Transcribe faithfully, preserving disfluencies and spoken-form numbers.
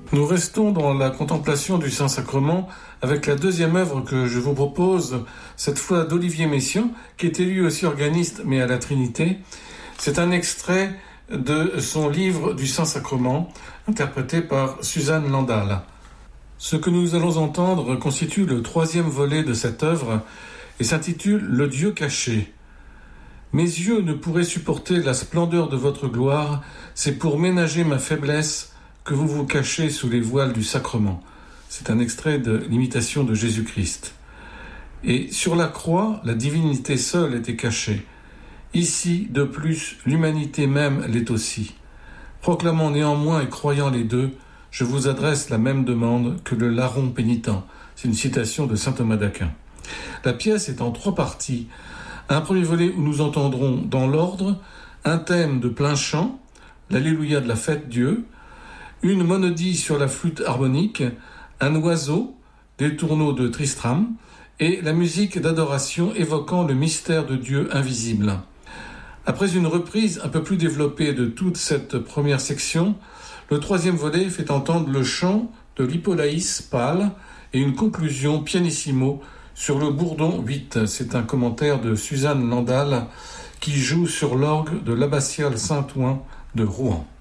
Nous restons dans la contemplation du Saint-Sacrement avec la deuxième œuvre que je vous propose, cette fois d'Olivier Messiaen, qui était lui aussi organiste, mais à la Trinité. C'est un extrait de son livre du Saint-Sacrement, interprété par Suzanne Landal. Ce que nous allons entendre constitue le troisième volet de cette œuvre et s'intitule « Le Dieu caché ». Mes yeux ne pourraient supporter la splendeur de votre gloire, c'est pour ménager ma faiblesse que vous vous cachez sous les voiles du sacrement. C'est un extrait de l'imitation de Jésus-Christ. Et sur la croix, la divinité seule était cachée. Ici, de plus, l'humanité même l'est aussi. Proclamant néanmoins et croyant les deux, je vous adresse la même demande que le larron pénitent. C'est une citation de saint Thomas d'Aquin. La pièce est en trois parties. Un premier volet où nous entendrons, dans l'ordre, un thème de plein chant, l'Alléluia de la fête Dieu, une monodie sur la flûte harmonique, un oiseau, des tourneaux de Tristram, et la musique d'adoration évoquant le mystère de Dieu invisible. Après une reprise un peu plus développée de toute cette première section, le troisième volet fait entendre le chant de l'Hippolaïs pâle et une conclusion pianissimo sur le bourdon huit. C'est un commentaire de Suzanne Landal qui joue sur l'orgue de l'abbatiale Saint-Ouen de Rouen.